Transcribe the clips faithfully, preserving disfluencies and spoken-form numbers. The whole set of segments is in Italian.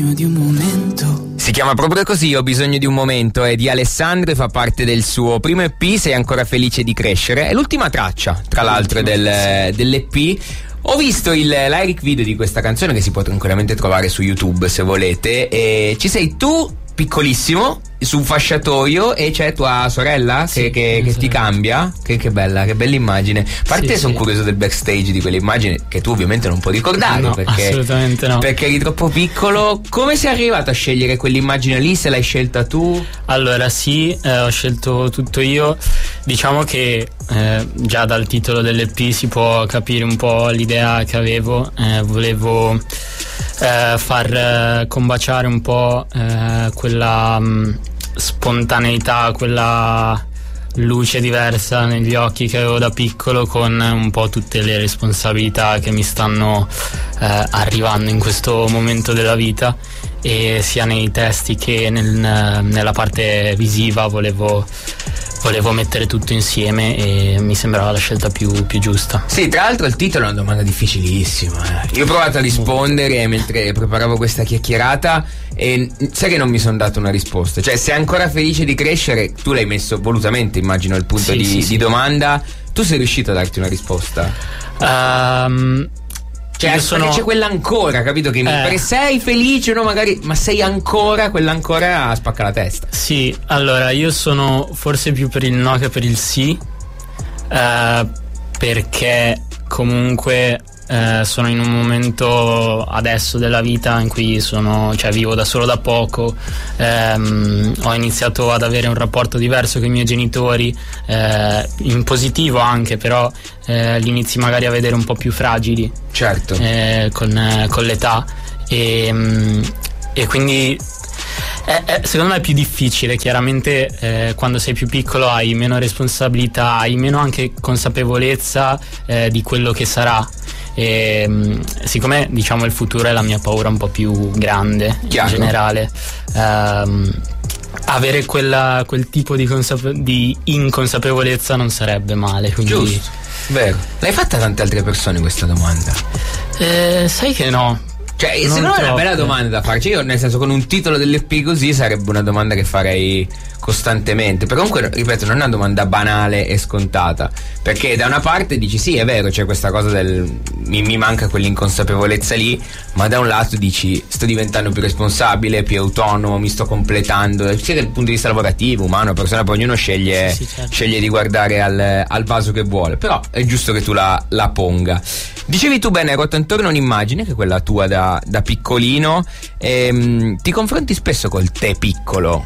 Di un momento. Si chiama proprio così, Ho bisogno di un momento, è di Alessandro e fa parte del suo primo E P, Sei ancora felice di crescere, è l'ultima traccia tra l'altro del, dell'E P. Ho visto il lyric video di questa canzone che si può tranquillamente trovare su YouTube se volete, e ci sei tu piccolissimo su un fasciatoio e c'è tua sorella sì, che, che, che ti cambia. Che, che bella, che bella immagine. A parte sì, sono sì. curioso del backstage di quell'immagine che tu ovviamente non puoi ricordare, no, perché, assolutamente no, perché eri troppo piccolo. Come sei arrivato a scegliere quell'immagine lì? Se l'hai scelta tu? Allora sì, eh, ho scelto tutto io. Diciamo che eh, già dal titolo dell'E P si può capire un po' l'idea che avevo. eh, volevo eh, far eh, combaciare un po' eh, quella mh, spontaneità, quella luce diversa negli occhi che avevo da piccolo, con un po' tutte le responsabilità che mi stanno eh, arrivando in questo momento della vita, e sia nei testi che nel, nella parte visiva volevo volevo mettere tutto insieme e mi sembrava la scelta più, più giusta. Sì, tra l'altro il titolo è una domanda difficilissima. eh. Io ho provato a rispondere mentre preparavo questa chiacchierata e sai che non mi sono dato una risposta. Cioè, sei ancora felice di crescere, tu l'hai messo volutamente, immagino, il punto sì, di, sì, di sì. domanda. Tu sei riuscito a darti una risposta? Um, Cioè, sono... c'è quella ancora, capito? Che mi Eh. perché sei felice, no? Magari, ma sei ancora, quella ancora spacca la testa. Sì, allora io sono forse più per il no che per il sì, eh, perché comunque eh, sono in un momento adesso della vita in cui sono, cioè vivo da solo da poco, ehm, ho iniziato ad avere un rapporto diverso con i miei genitori, eh, in positivo anche, però eh, li inizi magari a vedere un po' più fragili. Certo. Eh, con, eh, con l'età e, mm, e quindi è, è, secondo me è più difficile. Chiaramente eh, quando sei più piccolo hai meno responsabilità, hai meno anche consapevolezza eh, di quello che sarà, e mm, siccome diciamo il futuro è la mia paura un po' più grande. Chiaro. In generale ehm, avere quella, quel tipo di, consape- di inconsapevolezza non sarebbe male, quindi... Giusto. Vero. L'hai fatta a tante altre persone questa domanda? Eh, sai che no. Cioè, Non secondo me è una troppe. bella domanda da farci. Io, nel senso, con un titolo dell'E P così sarebbe una domanda che farei costantemente. Però comunque, ripeto, non è una domanda banale e scontata, perché da una parte dici sì, è vero, c'è questa cosa del mi, mi manca quell'inconsapevolezza lì, ma da un lato dici sto diventando più responsabile, più autonomo, mi sto completando, sia dal punto di vista lavorativo, umano, personale, poi ognuno sceglie, sì, sì, certo. sceglie di guardare al, al vaso che vuole. Però è giusto che tu la, la ponga. Dicevi tu bene, hai rotto intorno un'immagine che è quella tua da, da piccolino. Ehm, ti confronti spesso col te piccolo?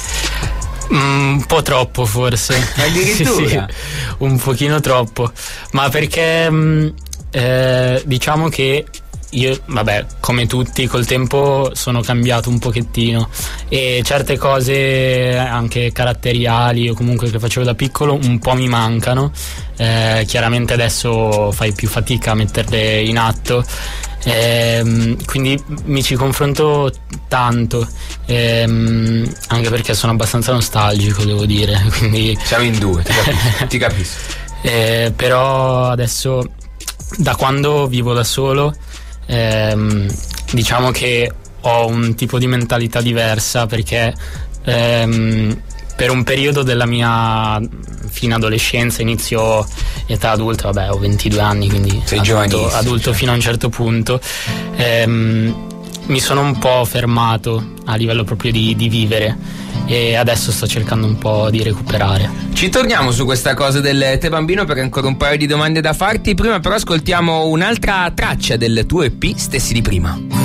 Mm, un po' troppo forse. Addirittura? Sì, sì, un pochino troppo. Ma perché mm, eh, diciamo che io, vabbè, come tutti, col tempo sono cambiato un pochettino e certe cose anche caratteriali o comunque che facevo da piccolo un po' mi mancano. Eh, chiaramente adesso fai più fatica a metterle in atto. Ehm, quindi mi ci confronto tanto, ehm, anche perché sono abbastanza nostalgico, devo dire, quindi siamo in due, ti capisco, ti capisco. Eh, però adesso, da quando vivo da solo, ehm, diciamo che ho un tipo di mentalità diversa, perché ehm, per un periodo della mia fine adolescenza, inizio età adulta, vabbè, ho ventidue anni, quindi sei adulto, giovanissimo, adulto fino a un certo punto, ehm, mi sono un po' fermato a livello proprio di, di vivere, e adesso sto cercando un po' di recuperare. Ci torniamo su questa cosa del te bambino, perché ancora un paio di domande da farti. Prima però ascoltiamo un'altra traccia del tuo E P, Stessi di prima.